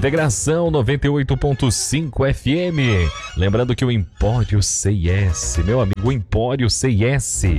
Integração 98.5 FM. Lembrando que o Empório C&S, meu amigo, o Empório C&S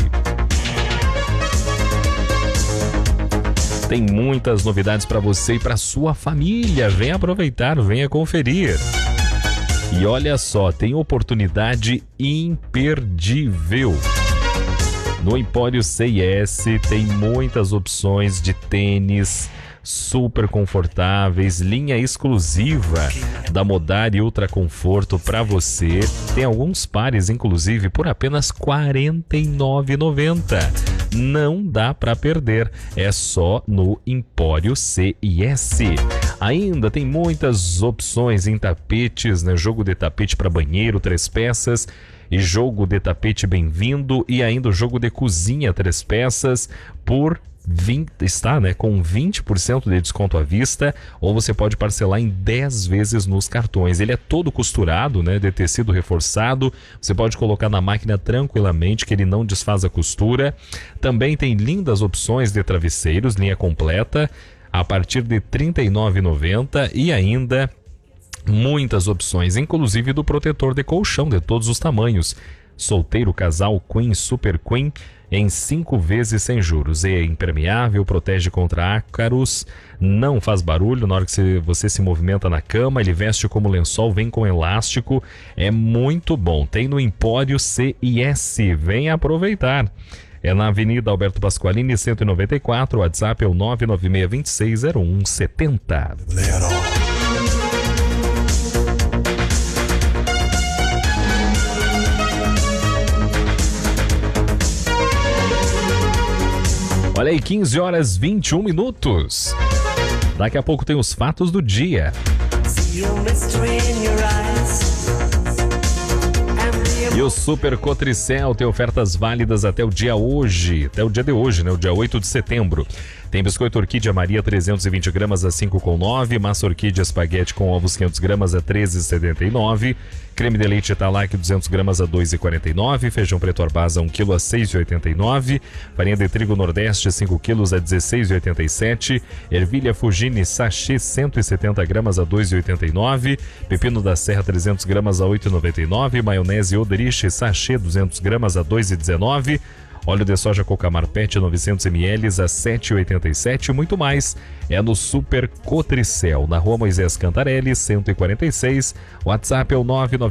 tem muitas novidades para você e para sua família. Venha aproveitar, venha conferir. E olha só, tem oportunidade imperdível. No Empório C&S tem muitas opções de tênis super confortáveis, linha exclusiva da Modari Ultra Conforto para você. Tem alguns pares, inclusive, por apenas R$ 49,90. Não dá para perder, é só no Empório C&S. Ainda tem muitas opções em tapetes, né? Jogo de tapete para banheiro, 3 peças. E jogo de tapete bem-vindo. E ainda o jogo de cozinha, 3 peças por 20, está, né, com 20% de desconto à vista, ou você pode parcelar em 10 vezes nos cartões. Ele é todo costurado, né, de tecido reforçado. Você pode colocar na máquina tranquilamente, que ele não desfaz a costura. Também tem lindas opções de travesseiros, linha completa, a partir de R$ 39,90, e ainda muitas opções, inclusive do protetor de colchão de todos os tamanhos. Solteiro, casal, Queen, Super Queen, em 5 vezes sem juros. É impermeável, protege contra ácaros, não faz barulho na hora que você se movimenta na cama. Ele veste como lençol, vem com elástico, é muito bom. Tem no Empório C&S, vem aproveitar. É na Avenida Alberto Pasqualini, 194, o WhatsApp é o 996260170. Olha aí, 15 horas 21 minutos. Daqui a pouco tem os fatos do dia. E o Super Cotricel tem ofertas válidas até o dia de hoje, né? O dia 8 de setembro. Tem biscoito Orquídea Maria 320 gramas a 5,9. Massa Orquídea Espaguete com ovos 500 gramas a 13,79. Creme de leite Italac 200 gramas a 2,49. Feijão preto Arbasa 1 kg a 6,89. Farinha de trigo Nordeste 5 kg a 16,87. Ervilha Fugini sachê 170 gramas a 2,89. Pepino da Serra 300 gramas a 8,99. Maionese Oderich sachê 200 gramas a 2,19. Óleo de soja Cocamar Pet 900 ml a 7,87 e muito mais. É no Super Cotricel, na Rua Moisés Cantarelli, 146. WhatsApp é o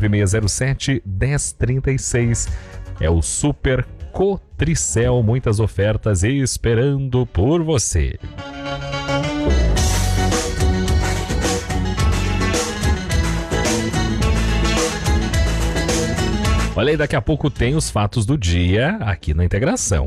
99607-1036. É o Super Cotricel, muitas ofertas esperando por você. Olha aí, daqui a pouco tem os fatos do dia aqui na Integração.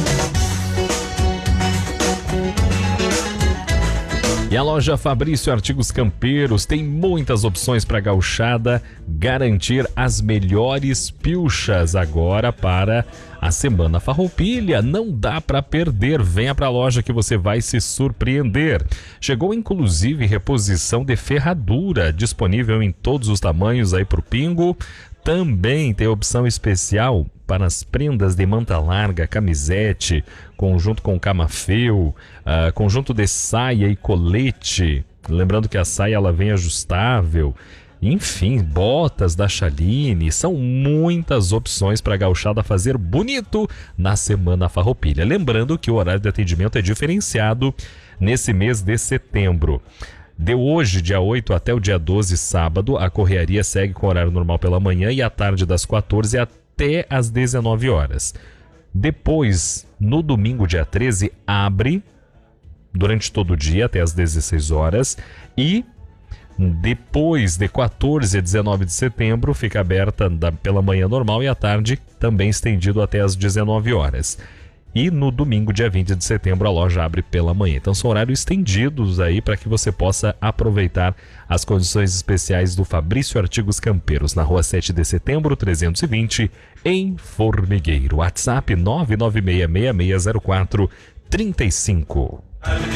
E a loja Fabrício Artigos Campeiros tem muitas opções para a gauchada garantir as melhores pilchas agora para a Semana Farroupilha. Não dá para perder, venha para a loja que você vai se surpreender. Chegou inclusive reposição de ferradura, disponível em todos os tamanhos aí para o Pingo. Também tem opção especial para as prendas de manta larga, camisete, conjunto com camafeu, conjunto de saia e colete. Lembrando que a saia ela vem ajustável. Enfim, botas da Chaline. São muitas opções para a gauchada fazer bonito na Semana Farroupilha. Lembrando que o horário de atendimento é diferenciado nesse mês de setembro. De hoje, dia 8 até o dia 12, sábado, a correaria segue com horário normal pela manhã e à tarde das 14 até às 19 horas. Depois, no domingo, dia 13, abre durante todo o dia até às 16 horas e depois de 14 a 19 de setembro fica aberta pela manhã normal e à tarde também estendido até às 19 horas. E no domingo, dia 20 de setembro, a loja abre pela manhã. Então são horários estendidos aí para que você possa aproveitar as condições especiais do Fabrício Artigos Campeiros, na rua 7 de setembro, 320, em Formigueiro. WhatsApp 996660435.